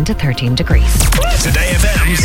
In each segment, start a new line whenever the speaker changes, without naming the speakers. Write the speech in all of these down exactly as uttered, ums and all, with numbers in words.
ten to thirteen degrees.
Today F M's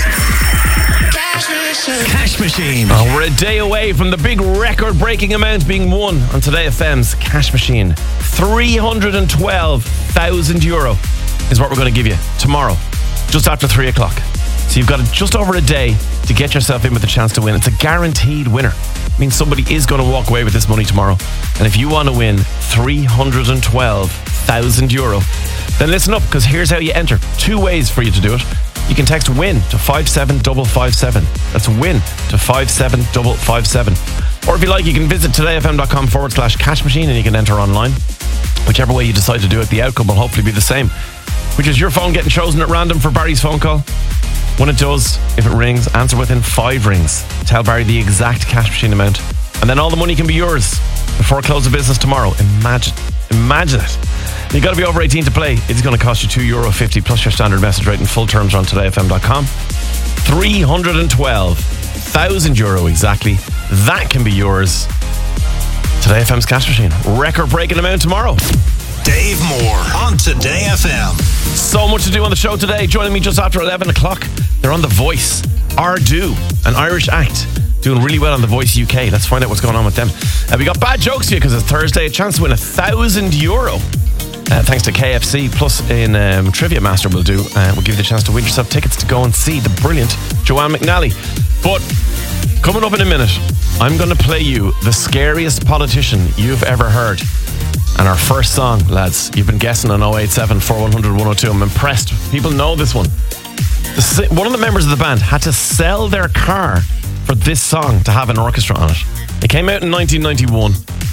Cash Machine. Cash Machine.
Oh, we're a day away from the big record-breaking amount being won on Today F M's Cash Machine. three hundred twelve thousand euro is what we're going to give you tomorrow, just after three o'clock. So you've got just over a day to get yourself in with a chance to win. It's a guaranteed winner. It means somebody is going to walk away with this money tomorrow. And if you want to win three hundred twelve thousand euro, then listen up, because here's how you enter. Two ways for you to do it. You can text WIN to five seven five five seven. That's WIN to five seven five five seven. Or if you like, you can visit todayfm.com forward slash cash machine and you can enter online. Whichever way you decide to do it, the outcome will hopefully be the same, which is your phone getting chosen at random for Barry's phone call. When it does, if it rings, answer within five rings. Tell Barry the exact cash machine amount, and then all the money can be yours before close of business tomorrow. Imagine. Imagine it. You've got to be over eighteen to play. It's going to cost you two euro fifty plus your standard message rate, and full terms are on today f m dot com. three hundred twelve thousand euro exactly. That can be yours. Today F M's Cash Machine. Record-breaking amount tomorrow.
Dave Moore on Today F M.
So much to do on the show today. Joining me just after eleven o'clock, they're on The Voice. Ardu, an Irish act, doing really well on The Voice U K. Let's find out what's going on with them. Uh, we got bad jokes for you because it's Thursday. A chance to win a thousand euro. Uh, thanks to K F C. Plus in um, Trivia Master will do. Uh, we'll give you the chance to win yourself tickets to go and see the brilliant Joanne McNally. But coming up in a minute, I'm going to play you the scariest politician you've ever heard. And our first song, lads, you've been guessing on oh eight seven, four one hundred, one oh two. I'm impressed. People know this one. The, one of the members of the band had to sell their car for this song to have an orchestra on it. It came out in nineteen ninety-one.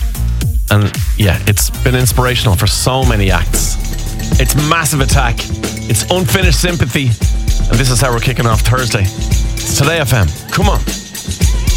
And yeah, it's been inspirational for so many acts. It's Massive Attack. It's Unfinished Sympathy. And this is how we're kicking off Thursday. It's Today F M. Come on.